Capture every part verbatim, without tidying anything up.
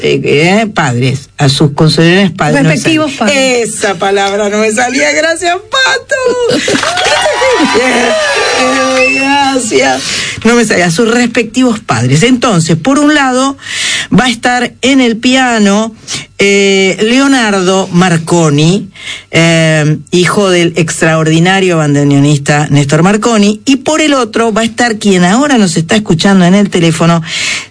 eh, eh, padres, a sus consejeros padres. Respectivos no padres. Esa palabra no me salía, gracias, Pato. eh, gracias. No me salía, a sus respectivos padres. Entonces, por un lado, va a estar en el piano eh, Leonardo Marconi, eh, hijo del extraordinario bandoneonista Néstor Marconi, y por el otro va a estar quien ahora nos está escuchando en el teléfono,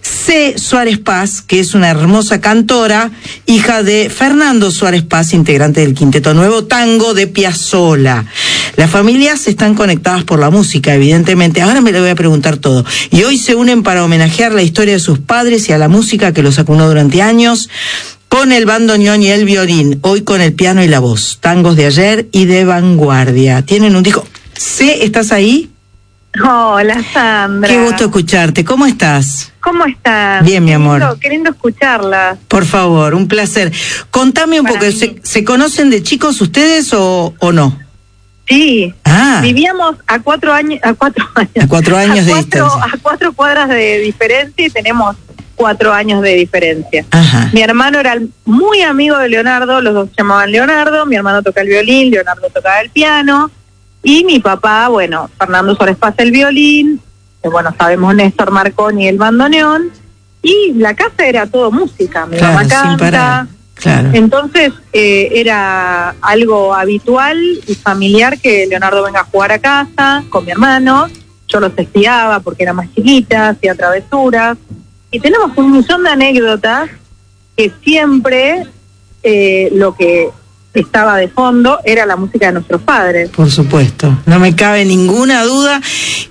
C. Suárez Paz, que es una hermosa cantora, hija de Fernando Suárez Paz, integrante del Quinteto Nuevo Tango de Piazzolla. Las familias están conectadas por la música, evidentemente. Ahora me le voy a preguntar todo. Y hoy se unen para homenajear la historia de sus padres y a la música que los acunó durante años, con el bandoneón y el violín, hoy con el piano y la voz. Tangos de ayer y de vanguardia. Tienen un disco. C, ¿estás ahí? Hola, Sandra. Qué gusto escucharte. ¿Cómo estás? ¿Cómo estás? Bien, mi amor. Qué lindo, qué lindo escucharla. Por favor, un placer. Contame un Para poco, mí. ¿se, ¿se conocen de chicos ustedes o, o no? Sí. Ah. Vivíamos a cuatro años, a cuatro años. A cuatro años a de cuatro, distancia. A cuatro cuadras de diferencia y tenemos cuatro años de diferencia. Ajá. Mi hermano era muy amigo de Leonardo, los dos se llamaban Leonardo, mi hermano toca el violín, Leonardo tocaba el piano, y mi papá, bueno, Fernando Suárez Paz el violín, que bueno, sabemos Néstor Marconi el bandoneón, y la casa era todo música, mi Claro, mamá sin canta. parar. Claro. Entonces eh, era algo habitual y familiar que Leonardo venga a jugar a casa con mi hermano. Yo los espiaba porque era más chiquita, hacía travesuras. Y tenemos un millón de anécdotas que siempre eh, lo que estaba de fondo era la música de nuestros padres. Por supuesto, no me cabe ninguna duda.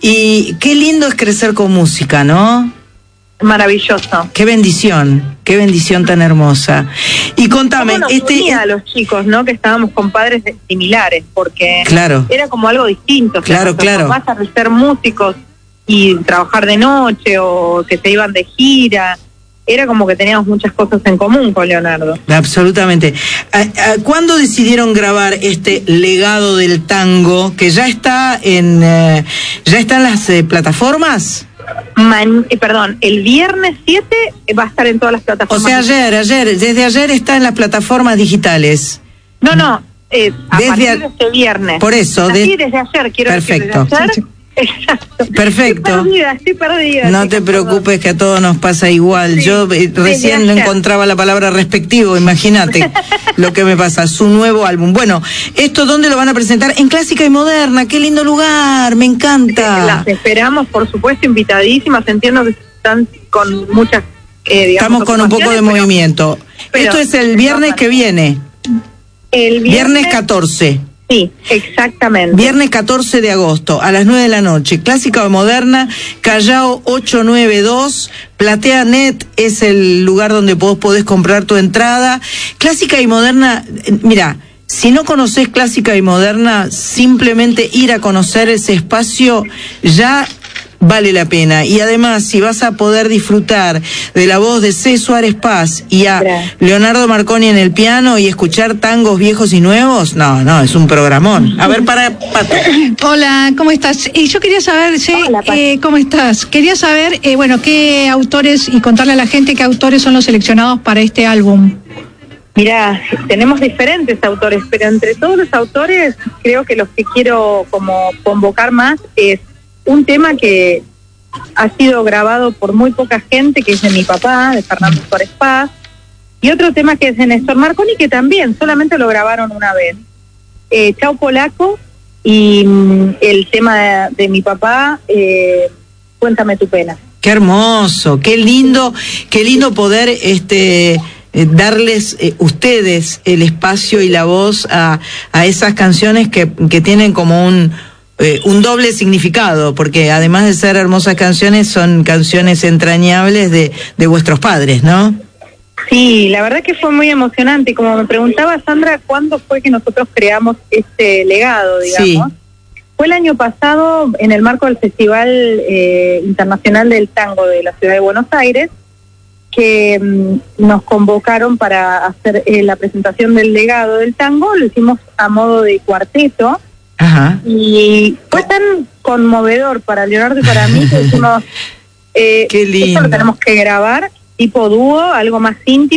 Y qué lindo es crecer con música, ¿no? Maravilloso. Qué bendición, qué bendición tan hermosa. Y contame, ¿Cómo nos este unía a los chicos, no? Que estábamos con padres de- similares, porque Claro. era como algo distinto. Claro, nuestros claro. papás, al ser músicos y trabajar de noche o que se iban de gira, era como que teníamos muchas cosas en común con Leonardo. Absolutamente. ¿A- a ¿Cuándo decidieron grabar este legado del tango que ya está en eh, ya está en las eh, plataformas? Man, eh, perdón, el viernes siete va a estar en todas las O plataformas. sea, ayer, ayer, desde ayer está en las plataformas digitales. No, no, eh, a Desde partir a- de este viernes. Por eso, Así de- desde ayer, quiero Perfecto. decir, desde ayer. Sí, sí. Exacto. Perfecto. Estoy perdida, estoy perdida. No chicos, te perdón. preocupes que a todos nos pasa igual. Sí, Yo eh, desde recién no ayer. encontraba la palabra respectivo, imagínate lo que me pasa. Su nuevo álbum. Bueno, ¿esto dónde lo van a presentar? En Clásica y Moderna. Qué lindo lugar, me encanta. Las esperamos, por supuesto, invitadísimas. Entiendo que están con muchas. Eh, digamos, Estamos con un poco de ocupaciones, pero movimiento. pero- Esto es el viernes que viene, El viernes, viernes catorce. Sí, exactamente. Viernes catorce de agosto, a las nueve de la noche. Clásica o Moderna, Callao ocho nueve dos. Platea Net es el lugar donde vos podés comprar tu entrada. Clásica y Moderna, eh, mira, si no conocés Clásica y Moderna, simplemente ir a conocer ese espacio ya vale la pena. Y además, si vas a poder disfrutar de la voz de C. Suárez Paz y a Gracias. Leonardo Marconi en el piano y escuchar tangos viejos y nuevos, no, no, es un programón. A ver, para, Pato. Hola, ¿cómo estás? Y yo quería saber, sí, Hola, Pati. eh, ¿cómo estás? Quería saber, eh, bueno, qué autores y contarle a la gente qué autores son los seleccionados para este álbum. Mirá, tenemos diferentes autores, pero entre todos los autores, creo que los que quiero como convocar más es un tema que ha sido grabado por muy poca gente, que es de mi papá, de Fernando Suárez Paz, y otro tema que es de Néstor Marconi, que también solamente lo grabaron una vez. Eh, Chau Polaco, y mm, el tema de, de mi papá, eh, Cuéntame tu pena. Qué hermoso, qué lindo, qué lindo poder este eh, darles eh, ustedes el espacio y la voz a, a esas canciones que, que tienen como un eh, un doble significado, porque además de ser hermosas canciones, son canciones entrañables de, de vuestros padres, ¿no? Sí, la verdad que fue muy emocionante. Y como me preguntaba Sandra, ¿cuándo fue que nosotros creamos este legado, digamos? Sí. Fue el año pasado en el marco del Festival eh, Internacional del Tango de la Ciudad de Buenos Aires, que mm, nos convocaron para hacer eh, la presentación del legado del tango. Lo hicimos a modo de cuarteto. Ajá. Y fue tan conmovedor para Leonardo y para mí que dijimos, eh, Qué esto lindo. lo tenemos que grabar, tipo dúo, algo más íntimo.